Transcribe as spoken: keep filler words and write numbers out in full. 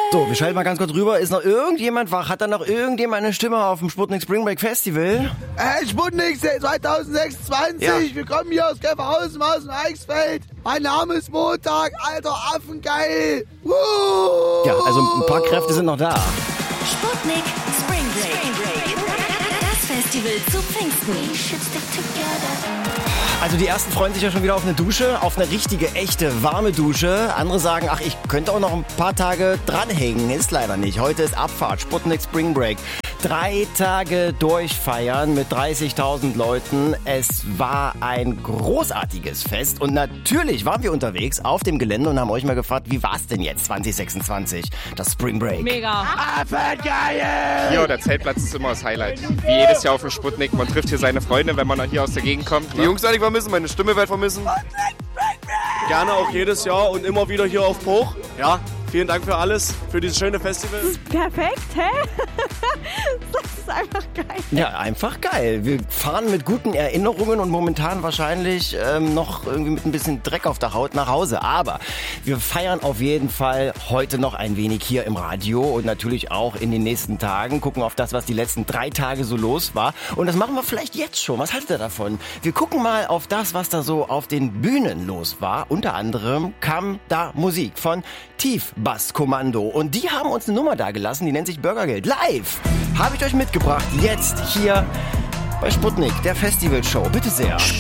So, wir schalten mal ganz kurz rüber. Ist noch irgendjemand wach? Hat da noch irgendjemand eine Stimme auf dem Sputnik Spring Break Festival? Äh, Sputnik zwanzig sechsundzwanzig. Ja. Wir kommen hier aus Käferhausen, aus dem Eichsfeld. Mein Name ist Montag, alter Affengeil. Woo! Ja, also ein paar Kräfte sind noch da. Sputnik Spring Break. Das Festival zu Pfingsten. Also die ersten freuen sich ja schon wieder auf eine Dusche, auf eine richtige, echte, warme Dusche. Andere sagen, ach, ich könnte auch noch ein paar Tage dranhängen. Ist leider nicht. Heute ist Abfahrt, Sputnik Spring Break. Drei Tage durchfeiern mit dreißigtausend Leuten. Es war ein großartiges Fest und natürlich waren wir unterwegs auf dem Gelände und haben euch mal gefragt, wie war's denn jetzt zwanzig sechsundzwanzig, das Spring Break? Mega. Affengeil! Hier, der Zeltplatz ist immer das Highlight. Wie jedes Jahr auf dem Sputnik. Man trifft hier seine Freunde, wenn man hier aus der Gegend kommt. Die Jungs werde ich vermissen, meine Stimme werde ich vermissen. Gerne auch jedes Jahr und immer wieder hier auf Bruch. Ja, vielen Dank für alles, für dieses schöne Festival. Perfekt, hä? Das ist einfach geil. Ja, einfach geil. Wir fahren mit guten Erinnerungen und momentan wahrscheinlich ähm, noch irgendwie mit ein bisschen Dreck auf der Haut nach Hause. Aber wir feiern auf jeden Fall heute noch ein wenig hier im Radio und natürlich auch in den nächsten Tagen. Gucken auf das, was die letzten drei Tage so los war. Und das machen wir vielleicht jetzt schon. Was haltet ihr davon? Wir gucken mal auf das, was da so auf den Bühnen los war. Unter anderem kam da Musik von Tiefbasskommando. Und die haben uns eine Nummer da gelassen, die nennt sich Bürgergeld. Live habe ich euch mitgebracht. Jetzt hier bei Sputnik, der Festivalshow. Bitte sehr.